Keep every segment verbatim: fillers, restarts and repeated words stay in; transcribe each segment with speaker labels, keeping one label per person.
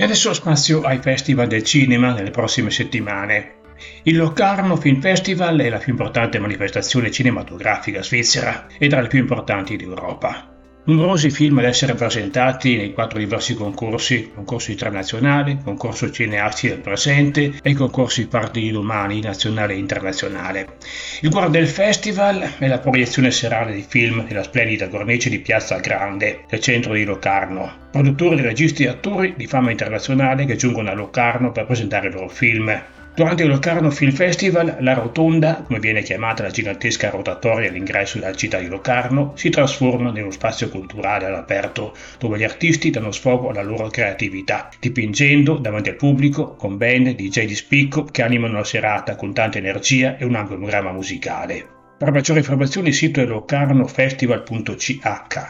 Speaker 1: adesso spazio ai festival del cinema nelle prossime settimane. Il Locarno Film Festival è la più importante manifestazione cinematografica svizzera e tra le più importanti d'Europa. Numerosi film ad essere presentati nei quattro diversi concorsi, concorso internazionale, concorso cineasti del presente e concorsi Parti Domani nazionale e internazionale. Il cuore del festival è la proiezione serale di film nella splendida cornice di Piazza Grande, del centro di Locarno. Produttori, registi e attori di fama internazionale che giungono a Locarno per presentare i loro film. Durante il Locarno Film Festival, la rotonda, come viene chiamata la gigantesca rotatoria all'ingresso della città di Locarno, si trasforma in uno spazio culturale all'aperto, dove gli artisti danno sfogo alla loro creatività, dipingendo davanti al pubblico con band, D J di spicco che animano la serata con tanta energia e un ampio programma musicale. Per maggiori informazioni il sito è locarnofestival punto c h.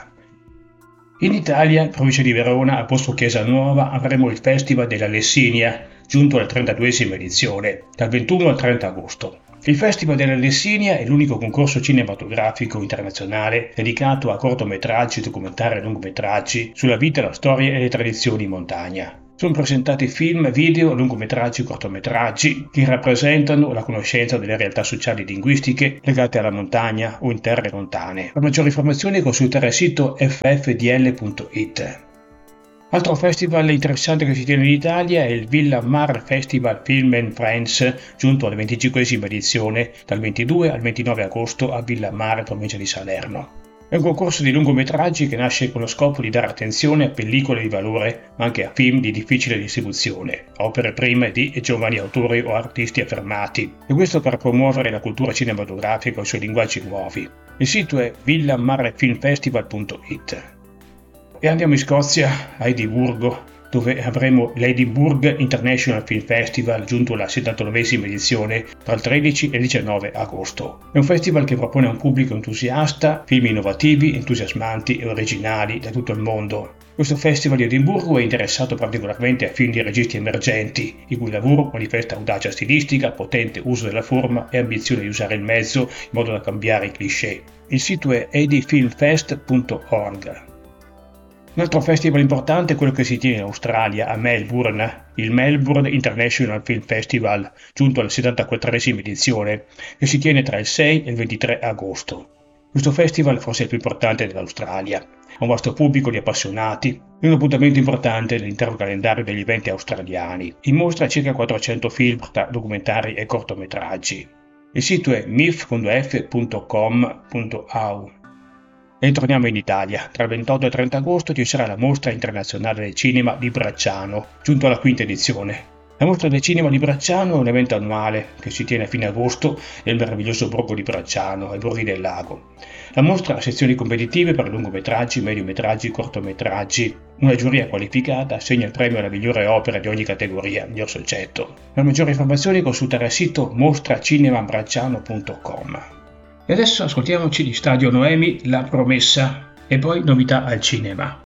Speaker 1: In Italia, in provincia di Verona, a Posto Chiesa Nuova, avremo il Festival della Lessinia, giunto alla trentaduesima edizione, dal ventuno al trenta agosto. Il Festival della Lessinia è l'unico concorso cinematografico internazionale dedicato a cortometraggi, documentari e lungometraggi sulla vita, la storia e le tradizioni in montagna. Sono presentati film, video, lungometraggi e cortometraggi che rappresentano la conoscenza delle realtà sociali e linguistiche legate alla montagna o in terre lontane. Per maggiori informazioni consultare il sito f f d l punto i t. Altro festival interessante che si tiene in Italia è il Villa Mar Festival Film and Friends, giunto alla venticinquesima edizione dal ventidue al ventinove agosto a Villa Mar, provincia di Salerno. È un concorso di lungometraggi che nasce con lo scopo di dare attenzione a pellicole di valore, ma anche a film di difficile distribuzione, opere prime di giovani autori o artisti affermati, e questo per promuovere la cultura cinematografica e i suoi linguaggi nuovi. Il sito è villa mar film festival punto i t. E andiamo in Scozia, a Edimburgo, dove avremo l'Edinburgh International Film Festival, giunto alla settantanovesima edizione, tra il tredici e il diciannove agosto. È un festival che propone a un pubblico entusiasta film innovativi, entusiasmanti e originali da tutto il mondo. Questo festival di Edimburgo è interessato particolarmente a film di registi emergenti, il cui lavoro manifesta audacia stilistica, potente uso della forma e ambizione di usare il mezzo in modo da cambiare i cliché. Il sito è edifilmfest punto org. Un altro festival importante è quello che si tiene in Australia, a Melbourne, il Melbourne International Film Festival, giunto alla settantaquattresima edizione, che si tiene tra il sei e il ventitré agosto. Questo festival è forse il più importante dell'Australia, ha un vasto pubblico di appassionati e un appuntamento importante nell'intero calendario degli eventi australiani. In mostra circa quattrocento film tra documentari e cortometraggi. Il sito è m i f punto com punto a u. E torniamo in Italia. Tra il ventotto e il trenta agosto ci sarà la Mostra Internazionale del Cinema di Bracciano, giunto alla quinta edizione. La Mostra del Cinema di Bracciano è un evento annuale che si tiene a fine agosto nel meraviglioso borgo di Bracciano, ai bordi del lago. La mostra ha sezioni competitive per lungometraggi, mediometraggi, cortometraggi. Una giuria qualificata assegna il premio alla migliore opera di ogni categoria, miglior soggetto. Per maggiori informazioni consultare il sito mostra cinema bracciano punto com. E adesso ascoltiamoci di Stadio Noemi La Promessa e poi novità al cinema.